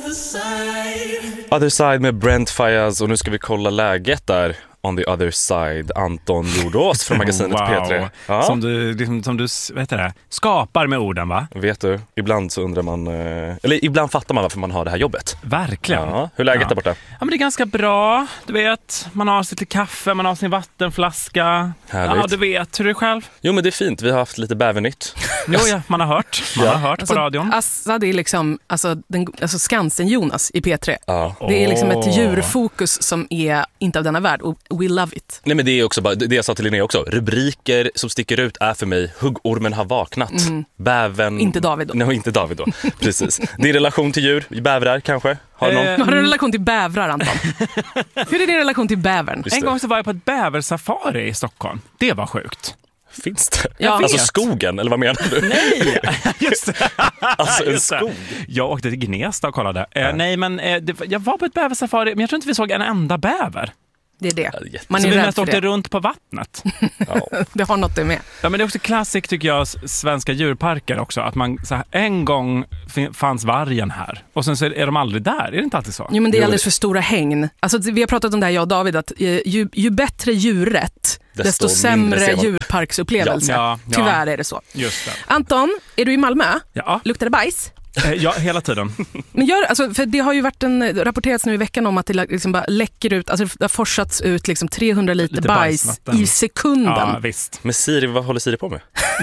Other Side med Brent Faiyaz, och nu ska vi kolla läget där. On the other side, Anton Jordås från magasinet P3. Ja. Som du vet det, skapar med orden, va? Vet du, ibland så undrar man, eller ibland fattar man varför man har det här jobbet. Verkligen. Ja. Hur är läget där borta? Ja, men det är ganska bra, du vet. Man har sitt kaffe, man har sin vattenflaska. Härligt. Ja, du vet. Hur är det själv? Jo, men det är fint. Vi har haft lite bävernytt. Jo, ja, man har hört. Man har hört alltså, på radion. Det är liksom Skansen-Jonas i P3. Ja. Det är liksom ett djurfokus som är inte av denna värld. Och we love it. Nej, men det är också bara, det jag sa till Linnea också. Rubriker som sticker ut är för mig: huggormen har vaknat. Bäven... Inte David då. Nej, inte David då. Precis. Din relation till djur, bävrar kanske? Har någon? Har du en relation till bävrar, Anton? Hur är din relation till bävern? En gång så var jag på ett bäversafari i Stockholm. Det var sjukt. Finns det? Jag alltså vet. skogen, eller vad menar du? Nej, just det. Alltså en Just det. skog. Jag åkte till Gnesta och kollade. Nej, men jag var på ett bäversafari, men jag tror inte vi såg en enda bäver. Det är det. Ja, Man Så är vi rädd mest för åkte det. runt på vattnet. Ja. Det har något det med. Ja, men det är också klassik, tycker jag, svenska djurparker också. Att man så här, en gång fanns vargen här. Och sen så är de aldrig där. Är det inte alltid så? Jo, men det är alldeles för stora hägn. Alltså, vi har pratat om det här, jag och David, att ju bättre djurrätt, desto mindre sämre ser man. djurparksupplevelse. Ja. Tyvärr är det så. Just det. Anton, är du i Malmö? Ja, Luktar det bajs? ja, hela tiden. Men för det har ju rapporterats nu i veckan om att det liksom bara läcker ut, alltså det har forsats ut liksom 300 liter Lite bajs bajsvatten. i sekunden. Ja, visst. Men Siri, vad håller Siri på med?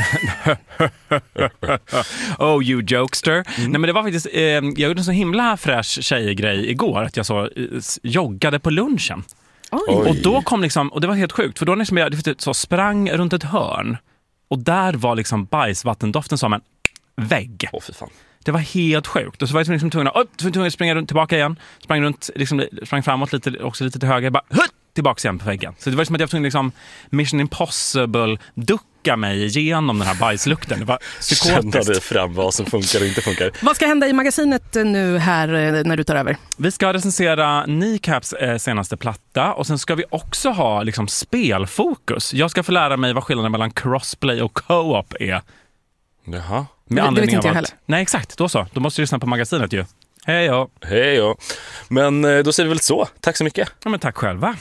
Oh, you jokester. Nej, men det var faktiskt, jag gjorde en så himla fräsch tjejgrej igår att jag så joggade på lunchen. Oj. Och då kom liksom, och det var helt sjukt, för då liksom jag så sprang runt ett hörn och där var liksom bajsvattendoften som en vägg. Åh, fy fan. Det var helt sjukt. Och så var jag liksom tvungen att springa runt, tillbaka igen. Sprang framåt lite, också lite till höger. Bara tillbaka igen på väggen. Så det var som att jag var tvungen liksom Mission Impossible ducka mig igenom den här bajslukten. Det var Kände psykotiskt. dig fram vad som funkar och inte funkar. Vad ska hända i magasinet nu här när du tar över? Vi ska recensera Kneecaps senaste platta. Och sen ska vi också ha liksom spelfokus. Jag ska få lära mig vad skillnaden mellan crossplay och co-op är. Jaha. Med Det anledning vet inte av jag att... Nej, exakt. Då så. Då måste du lyssna på magasinet ju. Hej då. Hej då. Men då säger vi väl så. Tack så mycket. Ja, men tack själva.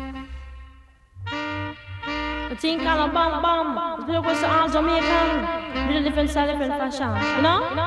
I think I'm a bum bum. People was so Jamaican. With a different style, different fashion. You know?